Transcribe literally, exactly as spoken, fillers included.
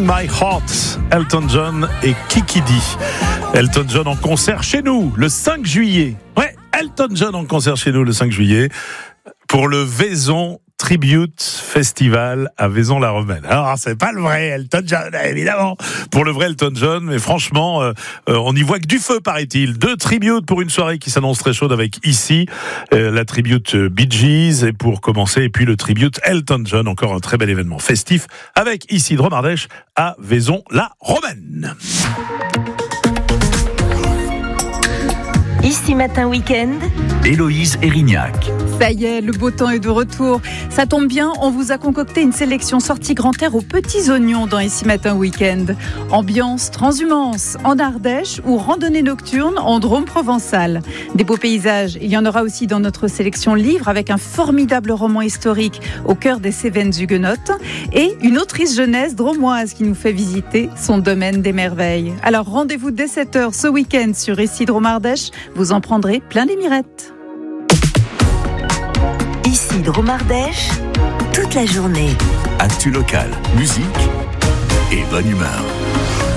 My Heart, Elton John et Kiki D. Elton John en concert chez nous le cinq juillet. Ouais, Elton John en concert chez nous le cinq juillet pour le Vaison Tribute Festival à Vaison-la-Romaine. Alors, c'est pas le vrai Elton John, évidemment, pour le vrai Elton John, mais franchement, euh, euh, on y voit que du feu, paraît-il. Deux tributes pour une soirée qui s'annonce très chaude avec ici, euh, la tribute Bee Gees, et pour commencer, et puis le tribute Elton John, encore un très bel événement festif, avec ici Dromardèche à Vaison-la-Romaine. Ici Matin Week-end, Héloïse Erignac. Ça y est, le beau temps est de retour. Ça tombe bien, on vous a concocté une sélection sortie grand air aux petits oignons dans Ici Matin Week-end. Ambiance transhumance en Ardèche ou randonnée nocturne en Drôme provençal. Des beaux paysages, il y en aura aussi dans notre sélection livre avec un formidable roman historique au cœur des Cévennes huguenotes et une autrice jeunesse dromoise qui nous fait visiter son domaine des merveilles. Alors rendez-vous dès sept heures ce week-end sur Ici Drôme Ardèche, vous en prendrez plein les mirettes. ici Dromardèche, toute la journée. Actu local, musique et bonne humeur.